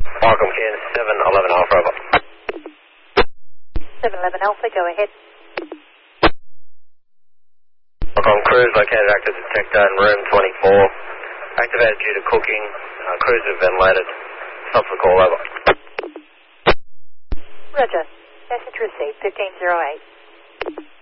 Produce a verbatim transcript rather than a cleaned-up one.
Welcome, Ken. seven eleven Alpha, over. seven eleven Alpha, go ahead. Welcome, cruise located active detector in room twenty-four. Activated due to cooking. Uh, cruise is ventilated. Stop the call, over. Roger. Message received, fifteen oh eight.